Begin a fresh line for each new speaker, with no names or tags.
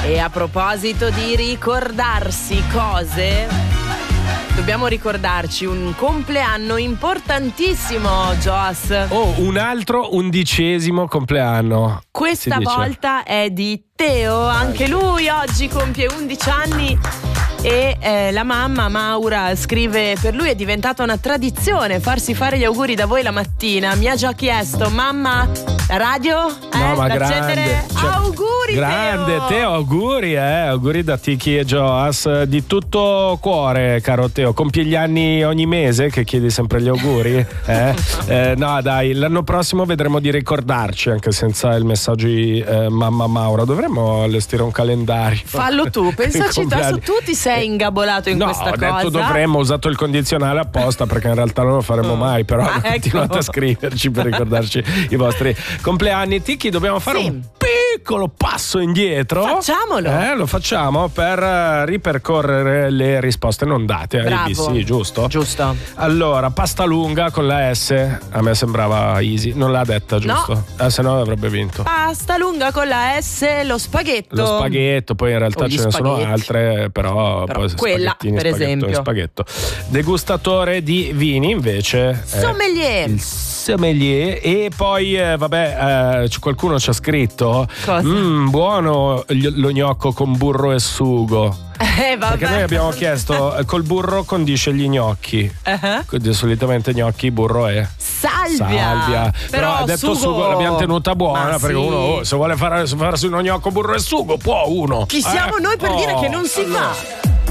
E a proposito di ricordarsi cose, dobbiamo ricordarci un compleanno importantissimo, Joas.
Oh, un altro 11° compleanno.
Questa volta è di Teo, anche lui oggi compie 11 anni. E la mamma Maura scrive: per lui è diventata una tradizione farsi fare gli auguri da voi la mattina. Mi ha già chiesto: mamma, la radio?
No, ma
da
grande,
accendere? Auguri,
grande Teo, auguri da Tiki e Joas, di tutto cuore, caro Teo. Compi gli anni ogni mese che chiedi sempre gli auguri? No dai, l'anno prossimo vedremo di ricordarci anche senza il messaggio di mamma Maura. Dovremmo allestire un calendario.
Fallo tu, pensaci tu, tu ti sei ingabolato in questa cosa.
No, ho detto dovremmo, ho usato il condizionale apposta perché in realtà non lo faremo mai, però continuate a scriverci per ricordarci i vostri compleanni. Tiki, dobbiamo fare un piccolo passo indietro.
Facciamolo.
Lo facciamo per ripercorrere le risposte non date a ABC, giusto?
Giusto.
Allora, pasta lunga con la S, a me sembrava easy, non l'ha detta, giusto? No. Se no avrebbe vinto.
Pasta lunga con la S, lo spaghetto.
Lo spaghetto, poi in realtà ce ne sono altre, però poi
quella per esempio.
Spaghetto. Degustatore di vini invece
sommelier.
Il sommelier. E poi qualcuno ci ha scritto buono lo gnocco con burro e sugo. Perché noi abbiamo chiesto col burro condisce gli gnocchi. Solitamente gnocchi, burro e salvia. Però ha detto sugo l'abbiamo tenuta buona, perché uno se vuole farsi uno gnocco, burro e sugo può uno.
Chi siamo noi per dire che non si fa?